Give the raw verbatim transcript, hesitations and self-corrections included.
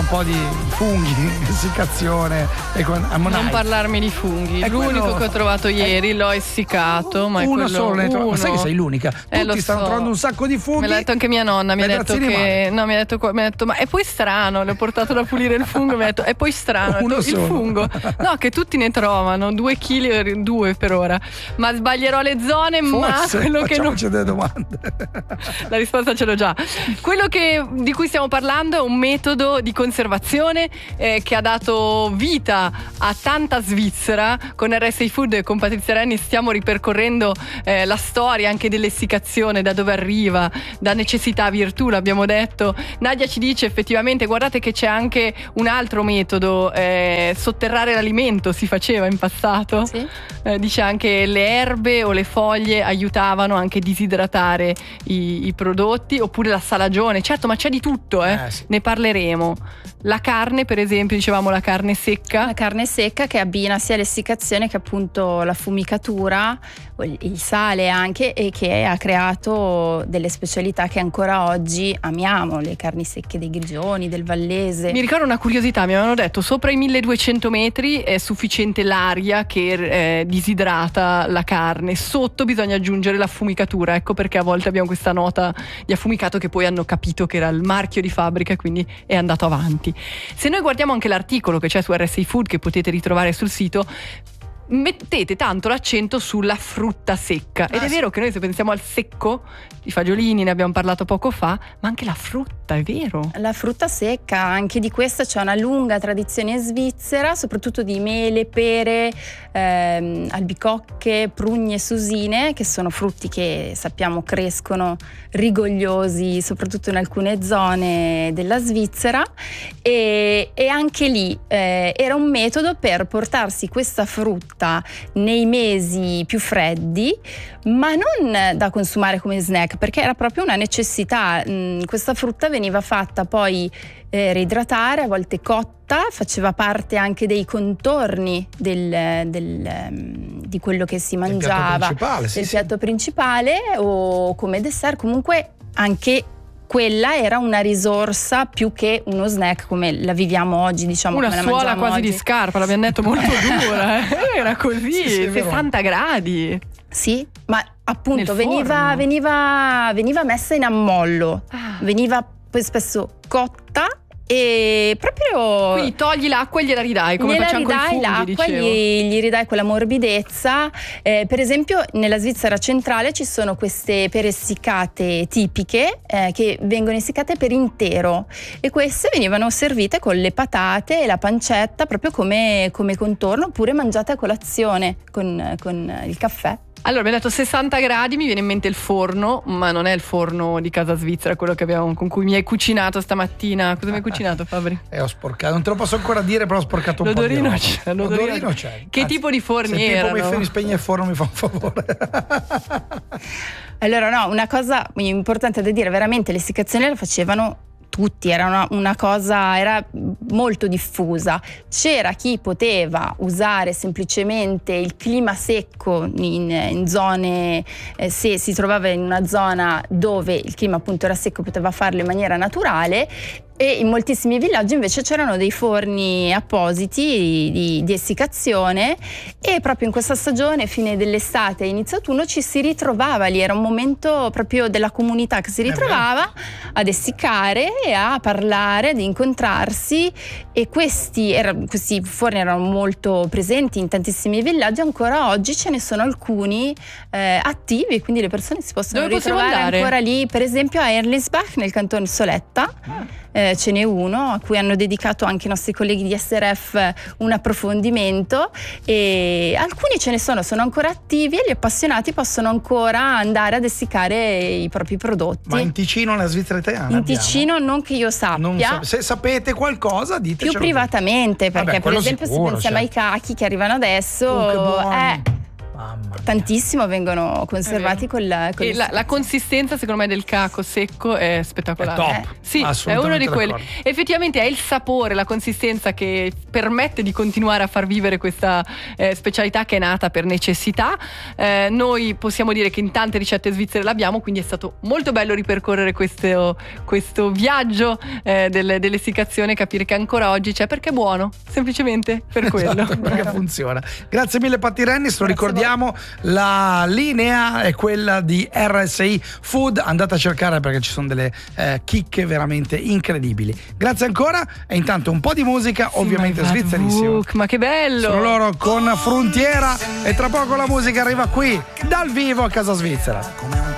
un po' di funghi, essiccazione e con non parlarmi di funghi. È l'unico quello... che ho trovato ieri, è... l'ho essiccato, ma uno è quello... solo ne trovo. Ma sai che sei l'unica? Eh, Tutti stanno so. trovando un sacco di funghi. Me l'ha detto anche mia nonna, mi ha detto che no, mi ha detto, mi ha detto ma è poi strano, le ho portato da pulire il fungo, mi ha detto è poi strano, uno detto, il fungo. No, che tutti ne trovano, due chili, due per ora. Ma sbaglierò le zone, forse, ma quello che non delle domande. La risposta ce l'ho già. Quello che, di cui stiamo parlando è un metodo di conservazione eh, che ha dato vita a tanta Svizzera. Con R S I Food e con Patrizia Renni stiamo ripercorrendo eh, la storia anche dell'essiccazione, da dove arriva, da necessità a virtù, l'abbiamo detto. Nadia ci dice effettivamente, guardate che c'è anche un altro metodo, eh, sotterrare l'alimento si faceva in passato. Sì. Eh, dice anche le erbe o le foglie aiutavano anche a disidratare i, i prodotti, oppure la salagione, certo, ma c'è di tutto, eh? Eh, sì. Ne parleremo. La carne, per esempio, dicevamo la carne secca. La carne secca che abbina sia l'essiccazione che appunto la fumicatura, il sale anche, e che ha creato delle specialità che ancora oggi amiamo, le carni secche dei Grigioni, del Vallese. Mi ricordo una curiosità, mi avevano detto sopra i milleduecento metri è sufficiente l'aria che eh, disidrata la carne, sotto bisogna aggiungere la fumicatura, ecco perché a volte abbiamo questa nota di affumicato che poi hanno capito che era il marchio di fabbrica e quindi è andato avanti. Se noi guardiamo anche l'articolo che c'è su R S I Food, che potete ritrovare sul sito, mettete tanto l'accento sulla frutta secca, ed ah, è sì. vero che noi se pensiamo al secco, i fagiolini ne abbiamo parlato poco fa, ma anche la frutta, è vero? La frutta secca, anche di questa c'è una lunga tradizione svizzera, soprattutto di mele, pere, ehm, albicocche, prugne, susine, che sono frutti che sappiamo crescono rigogliosi soprattutto in alcune zone della Svizzera, e, e anche lì eh, era un metodo per portarsi questa frutta nei mesi più freddi, ma non da consumare come snack, perché era proprio una necessità. Mm, questa frutta veniva fatta poi eh, reidratare, a volte cotta, faceva parte anche dei contorni del, del, um, di quello che si mangiava, del piatto principale, sì, del sì. piatto principale o come dessert. Comunque anche quella era una risorsa più che uno snack come la viviamo oggi, diciamo. Una come suola la quasi oggi. Di scarpa, l'abbiamo detto molto dura, eh? Era così, sì, sì, sessanta gradi. Sì, ma appunto Nel veniva, forno. veniva, veniva messa in ammollo, Ah. veniva poi spesso cotta e proprio Quindi togli l'acqua e gliela ridai, come gliela facciamo con i ridai funghi, l'acqua, dicevo. gli, gli ridai quella morbidezza. Eh, per esempio nella Svizzera centrale ci sono queste pere essiccate tipiche eh, che vengono essiccate per intero, e queste venivano servite con le patate e la pancetta proprio come, come contorno, oppure mangiate a colazione con, con il caffè. Allora, abbiamo detto sessanta gradi, mi viene in mente il forno, ma non è il forno di casa svizzera, quello che abbiamo, con cui mi hai cucinato stamattina. Cosa mi hai cucinato, Fabri? Eh, ho sporcato, non te lo posso ancora dire, però ho sporcato un L'odorino po' di c'è, roba. l'odorino L'odorino c'è. c'è. Che Anzi, tipo di forni se erano? Se mi spegne il forno mi fa un favore. Allora no, una cosa importante da dire, veramente l'essiccazione la facevano tutti, era una, una cosa, era molto diffusa. C'era chi poteva usare semplicemente il clima secco in, in zone, eh, se si trovava in una zona dove il clima appunto era secco, poteva farlo in maniera naturale, e in moltissimi villaggi invece c'erano dei forni appositi di, di, di essiccazione, e proprio in questa stagione, fine dell'estate, inizio autunno, ci si ritrovava lì, era un momento proprio della comunità che si ritrovava ad essiccare e a parlare, ad incontrarsi, e questi, era, questi forni erano molto presenti in tantissimi villaggi. Ancora oggi ce ne sono alcuni eh, attivi, quindi le persone si possono Dove possiamo ritrovare andare? ancora lì, per esempio a Erlisbach nel canton Soletta. Eh, ce n'è uno a cui hanno dedicato anche i nostri colleghi di S R F un approfondimento, e alcuni ce ne sono, sono ancora attivi, e gli appassionati possono ancora andare ad essiccare i propri prodotti. Ma in Ticino, nella Svizzera italiana? In abbiamo? Ticino non che io sappia. Non sa- se sapete qualcosa ditecelo. Più privatamente, perché Vabbè, per quello esempio sicuro, se pensiamo certo. ai cachi che arrivano adesso, Oh, che buoni. eh, Mamma tantissimo vengono conservati con la, con e la, la consistenza secondo me del caco secco è spettacolare. È top. Eh, sì, è uno di quelli. D'accordo. Effettivamente è il sapore, la consistenza che permette di continuare a far vivere questa eh, specialità che è nata per necessità. Eh, noi possiamo dire che in tante ricette svizzere l'abbiamo, quindi è stato molto bello ripercorrere questo, questo viaggio eh, del, dell'essiccazione, capire che ancora oggi c'è perché è buono, semplicemente per quello. Esatto, perché funziona. Grazie mille Patti Rennis, lo ricordiamo, la linea è quella di R S I Food, andate a cercare perché ci sono delle eh, chicche veramente incredibili. Grazie ancora e intanto un po' di musica, sì, ovviamente svizzerissima. Ma che bello! Sono loro con Frontiera e tra poco la musica arriva qui dal vivo a Casa Svizzera.